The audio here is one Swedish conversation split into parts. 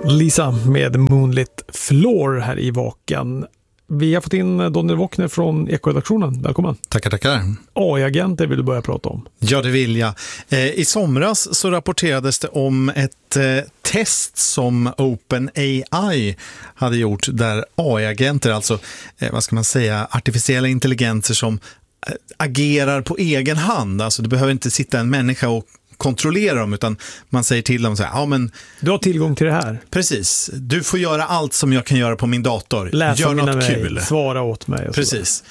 Lisa med Moonlit Floor här i Vaken. Vi har fått in Daniel Wockner från Ekoredaktionen. Välkommen. Tackar. AI-agenter vill du börja prata om. Ja, det vill jag. I somras så rapporterades det om ett test som OpenAI hade gjort där AI-agenter, alltså vad ska man säga, artificiella intelligenser som agerar på egen hand. Alltså det behöver inte sitta en människa och kontrollera dem, utan man säger till dem så här, ja men du har tillgång till det här. Precis, du får göra allt som jag kan göra på min dator. Läsa gör något mig, kul. Svara åt mig. Och precis.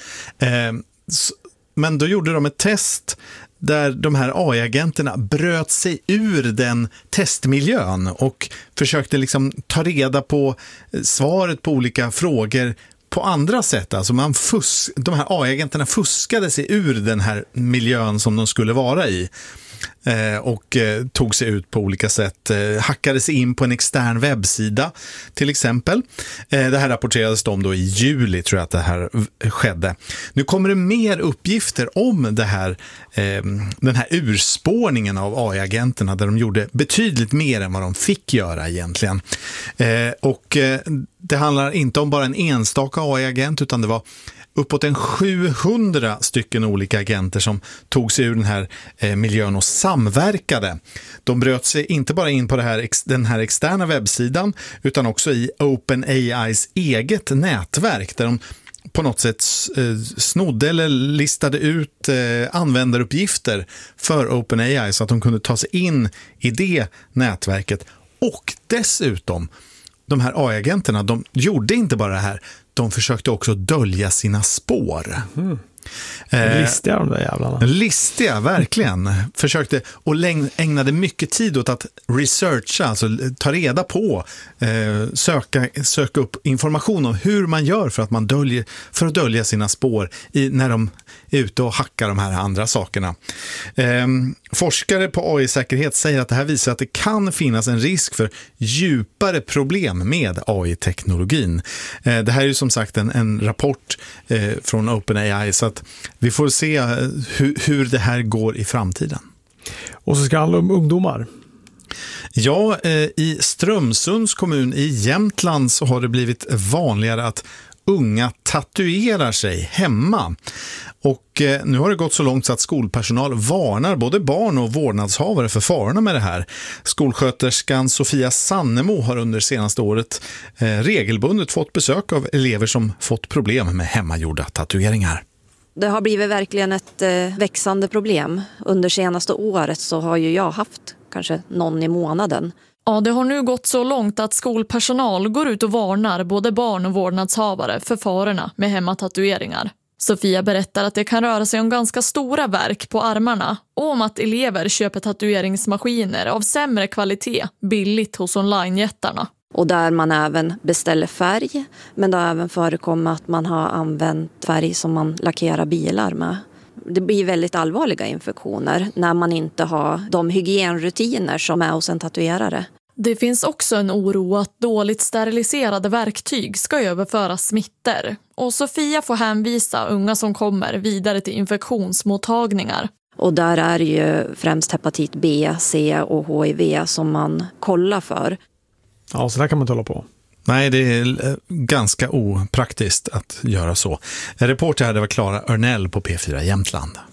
Men då gjorde de ett test där de här AI-agenterna bröt sig ur den testmiljön och försökte liksom ta reda på svaret på olika frågor på andra sätt. Alltså de här AI-agenterna fuskade sig ur den här miljön som de skulle vara i. Och tog sig ut på olika sätt, hackade sig in på en extern webbsida till exempel. Det här rapporterades om då i juli, tror jag att det här skedde. Nu kommer det mer uppgifter om det här, den här urspårningen av AI-agenterna där de gjorde betydligt mer än vad de fick göra egentligen. Och det handlar inte om bara en enstaka AI-agent, utan det var uppåt 700 stycken olika agenter som tog sig ur den här miljön och samverkade. De bröt sig inte bara in på den här externa webbsidan, utan också i OpenAIs eget nätverk där de på något sätt snodde eller listade ut användaruppgifter för OpenAI så att de kunde ta sig in i det nätverket. Och dessutom, de här AI-agenterna, de gjorde inte bara det här, de försökte också dölja sina spår. Listiga de där jävlarna. Listiga, verkligen. Försökte och ägnade mycket tid åt att researcha, alltså ta reda på, söka upp information om hur man gör för att dölja sina spår när de är ute och hackar de här andra sakerna. Forskare på AI-säkerhet säger att det här visar att det kan finnas en risk för djupare problem med AI-teknologin. Det här är ju som sagt en rapport från OpenAI, så att vi får se hur det här går i framtiden. Och så ska det handla om ungdomar. Ja, i Strömsunds kommun i Jämtland så har det blivit vanligare att unga tatuerar sig hemma. Och nu har det gått så långt så att skolpersonal varnar både barn och vårdnadshavare för farorna med det här. Skolsköterskan Sofia Sannemo har under senaste året regelbundet fått besök av elever som fått problem med hemmagjorda tatueringar. Det har blivit verkligen ett växande problem. Under senaste året så har ju jag haft kanske någon i månaden. Ja, det har nu gått så långt att skolpersonal går ut och varnar både barn och vårdnadshavare för farorna med hemmatatueringar. Sofia berättar att det kan röra sig om ganska stora verk på armarna och om att elever köper tatueringsmaskiner av sämre kvalitet billigt hos online-jättarna. Och där man även beställer färg, men det har även förekommit att man har använt färg som man lackerar bilar med. Det blir väldigt allvarliga infektioner när man inte har de hygienrutiner som är hos en tatuerare. Det finns också en oro att dåligt steriliserade verktyg ska överföra smitter. Och Sofia får hänvisa unga som kommer vidare till infektionsmottagningar. Och där är det ju främst hepatit B, C och HIV som man kollar för. Ja, så där kan man inte hålla på. Nej, det är ganska opraktiskt att göra så. En reporter här, det var Clara Örnell på P4 Jämtland.